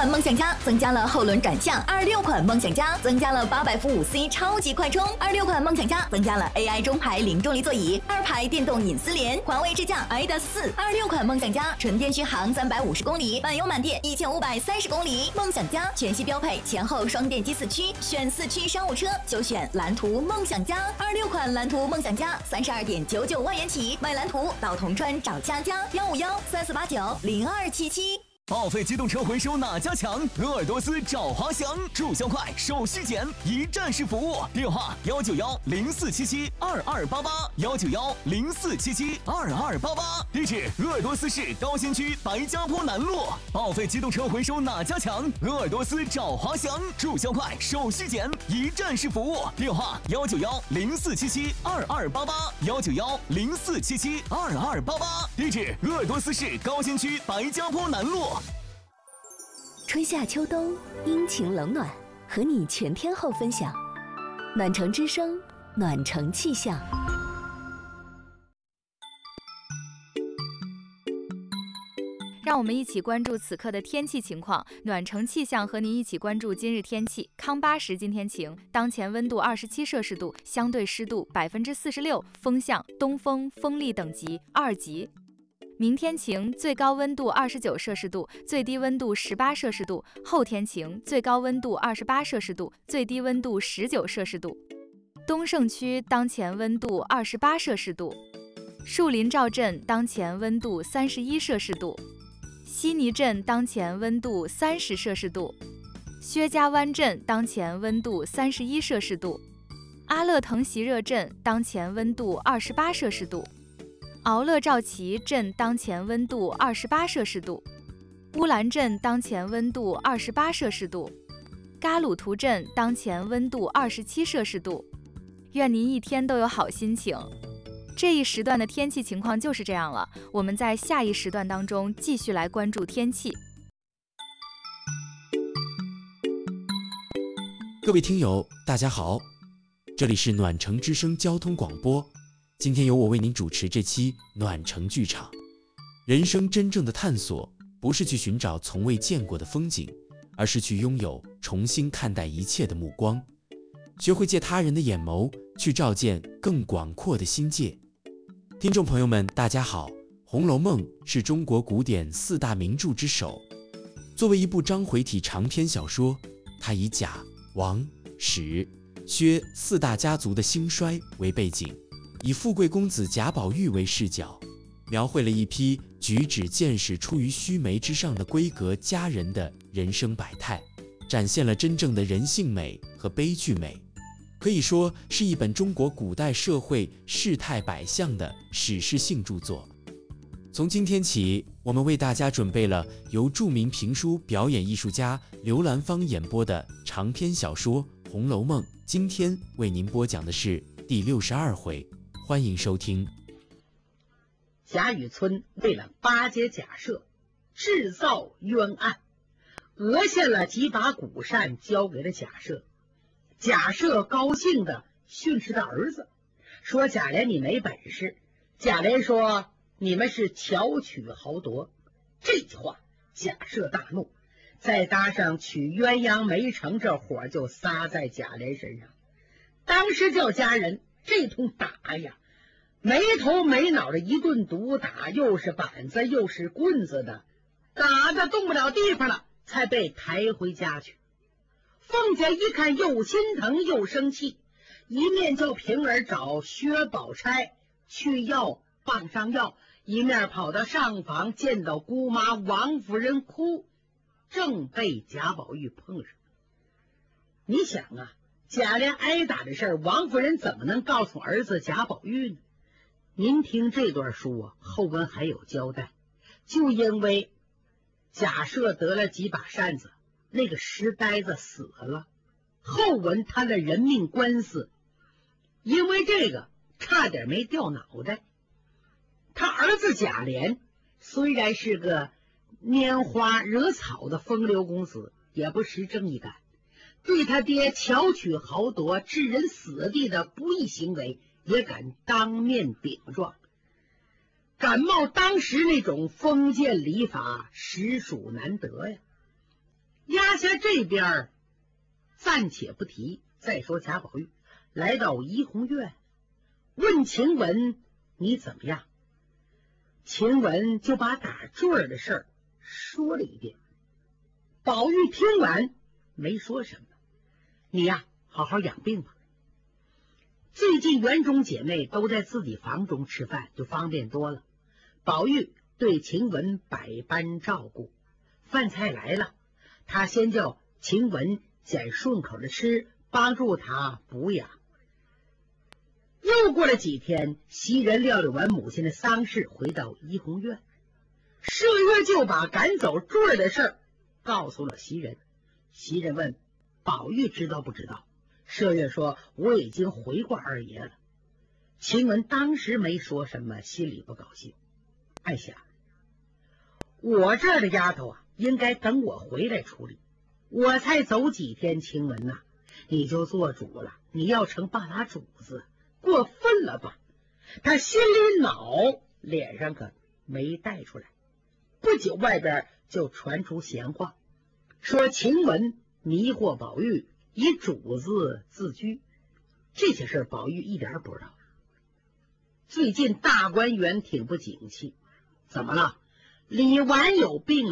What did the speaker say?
款梦想家增加了后轮转向，26款梦想家增加了800伏5C 超级快充，26款梦想家增加了 AI 中排零重力座椅，2排电动隐私联，华为智驾 ADAS 4，26款梦想家纯电续航350公里，满油满电1530公里。梦想家全系标配前后双电机4驱，选4驱商务车就选蓝图梦想家，26款蓝图梦想家32.99万元起，买蓝图到铜川找佳佳15134890277。 报废机动车回收哪家强？鄂尔多斯找华翔，注销快，手续简，一站式服务。电话19104772288，19104772288。地址鄂尔多斯市高新区白家坡南路。报废机动车回收哪家强？鄂尔多斯找华翔，注销快，手续简，一站式服务。电话19104772288，19104772288。地址鄂尔多斯市高新区白家坡南路。 春夏秋冬，阴晴冷暖，和你全天候分享。暖城之声，暖城气象。 让我们一起关注此刻的天气情况。暖城气象和您一起关注今日天气。康巴什今天晴，当前温度27摄氏度，相对湿度46%，风向东风，风力等级2级。明天晴，最高温度29摄氏度，最低温度18摄氏度。后天晴，最高温度28摄氏度，最低温度19摄氏度。东胜区当前温度28摄氏度，树林赵镇当前温度31摄氏度，悉尼镇当前温度30摄氏度，薛家湾镇当前温度31摄氏度，阿勒腾席热镇当前温度28摄氏度，敖勒赵旗镇当前温度28摄氏度，乌兰镇当前温度28摄氏度，嘎鲁图镇当前温度27摄氏度。愿您一天都有好心情。这一时段的天气情况就是这样了，我们在下一时段当中继续来关注天气。 各位听友，大家好，这里是暖城之声交通广播，今天由我为您主持这期暖城剧场。人生真正的探索，不是去寻找从未见过的风景，而是去拥有重新看待一切的目光，学会借他人的眼眸去照见更广阔的心界。听众朋友们，大家好，《红楼梦》是中国古典4大名著之首，作为一部章回体长篇小说，它以贾、王、史、薛4大家族的兴衰为背景，以富贵公子贾宝玉为视角，描绘了一批举止见识出于须眉之上的闺阁佳人的人生百态，展现了真正的人性美和悲剧美，可以说是一本中国古代社会世态百相的史诗性著作。从今天起，我们为大家准备了由著名评书表演艺术家刘兰芳演播的长篇小说《红楼梦》，今天为您播讲的是第62回，欢迎收听。 贾雨村为了巴结贾赦，制造冤案，讹下了几把古扇交给了贾赦。贾赦高兴地训斥他儿子，说贾琏你没本事。贾琏说你们是巧取豪夺。这句话贾赦大怒，再搭上娶鸳鸯没成，这火就撒在贾琏身上。当时叫家人这通打呀，没头没脑的一顿毒打，又是板子又是棍子的，打得动不了地方了，才被抬回家去。凤姐一看，又心疼又生气，一面叫平儿找薛宝钗去要棒上药，一面跑到上房，见到姑妈王夫人哭，正被贾宝玉碰上。你想啊，贾琏挨打的事儿，王夫人怎么能告诉儿子贾宝玉呢？您听这段书啊，后文还有交代。就因为贾赦得了几把扇子，那个石呆子死了，后文他的人命官司因为这个差点没掉脑袋。他儿子贾琏虽然是个拈花惹草的风流公子，也不识正义感，对他爹巧取豪夺致人死地的不义行为也敢当面顶撞，敢冒当时那种封建礼法，实属难得呀。 压下这边暂且不提，再说贾宝玉来到怡红院，问晴雯你怎么样？晴雯就把打坠儿的事儿说了一遍。宝玉听完没说什么，你呀，好好养病吧。最近园中姐妹都在自己房中吃饭，就方便多了。宝玉对晴雯百般照顾，饭菜来了，他先叫晴雯捡顺口的吃，帮助他补养。又过了几天，袭人料理完母亲的丧事，回到怡红院，麝月就把赶走坠儿的事儿告诉了袭人。袭人问宝玉知道不知道？麝月说我已经回过二爷了。晴雯当时没说什么，心里不高兴，暗想我这儿的丫头啊，应该等我回来处理。我才走几天，晴雯呐，你就做主了，你要成半拉主子，过分了吧？他心里恼，脸上可没带出来。不久外边就传出闲话，说晴雯迷惑宝玉，以主子自居。这些事宝玉一点不知道。最近大观园挺不景气，怎么了？李纨有病了。